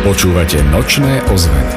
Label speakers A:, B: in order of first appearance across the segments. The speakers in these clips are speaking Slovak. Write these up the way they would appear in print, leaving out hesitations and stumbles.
A: Počúvate Nočné ozveny.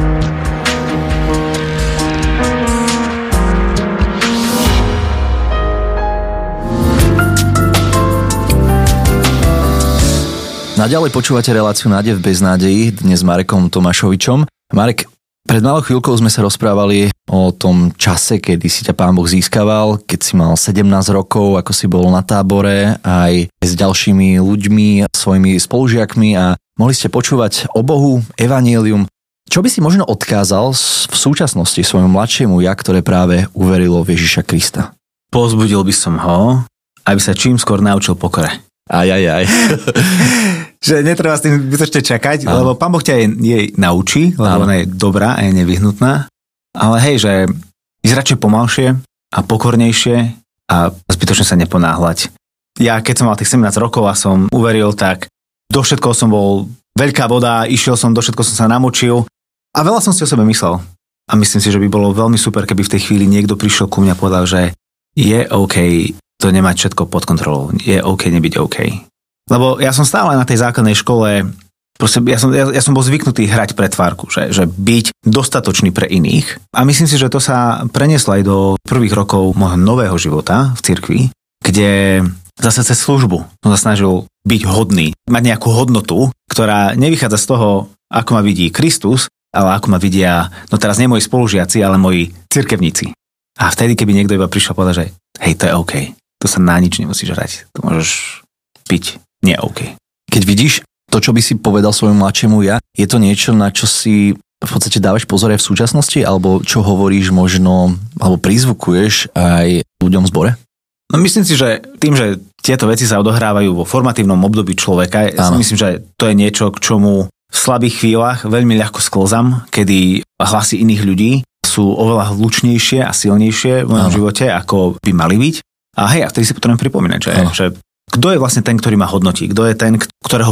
B: Naďalej počúvate reláciu Nádej v beznádeji, dnes s Marekom Tomášovičom. Marek, pred malou chvíľkou sme sa rozprávali o tom čase, kedy si ťa Pán Boh získaval, keď si mal 17 rokov, ako si bol na tábore, aj s ďalšími ľuďmi, svojimi spolužiakmi a mohli ste počúvať o Bohu, evanjelium. Čo by si možno odkázal v súčasnosti svojmu mladšiemu ja, ktoré práve uverilo v Ježiša Krista?
C: Povzbudil by som ho, aby sa čím skôr naučil pokore.
B: Aj.
C: Že netreba s tým bytočne čakať, lebo Pán Boh ťa jej naučí, lebo ona je dobrá a je nevyhnutná. Ale hej, že ísť radšej pomalšie a pokornejšie a zbytočne sa neponáhľať. Ja keď som mal tých 17 rokov a som uveril, tak do všetkoho som bol veľká voda, išiel som, do všetkoho som sa namočil a veľa som si o sebe myslel. A myslím si, že by bolo veľmi super, keby v tej chvíli niekto prišiel ku mňa a povedal, že je OK to nemať všetko pod kontrolou. Je OK nebyť OK. Lebo ja som stále na tej základnej škole, proste ja som bol zvyknutý hrať pretvárku, že byť dostatočný pre iných. A myslím si, že to sa prenieslo aj do prvých rokov môjho nového života v cirkvi, kde zase cez službu som sa snažil byť hodný, mať nejakú hodnotu, ktorá nevychádza z toho, ako ma vidí Kristus, ale ako ma vidia, no teraz nie moji spolužiaci, ale moji cirkevníci. A vtedy, keby niekto iba prišiel a povedal, že hej, to je OK, to sa na nič nemusíš hrať, to môžeš piť, nie OK.
B: Keď vidíš to, čo by si povedal svojmu mladšiemu ja, je to niečo, na čo si v podstate dávaš pozor aj v súčasnosti, alebo čo hovoríš možno, alebo prizvukuješ aj ľuďom v zbore?
C: No myslím si, že tým, že tieto veci sa odohrávajú vo formatívnom období človeka, ja si myslím, že to je niečo, k čomu v slabých chvíľach veľmi ľahko sklzam, kedy hlasy iných ľudí sú oveľa hlučnejšie a silnejšie v mojom živote, ako by mali byť. A hej, a vtedy si potrebujem pripomínať, že kto je vlastne ten, ktorý ma hodnotí, kto je ten, ktorého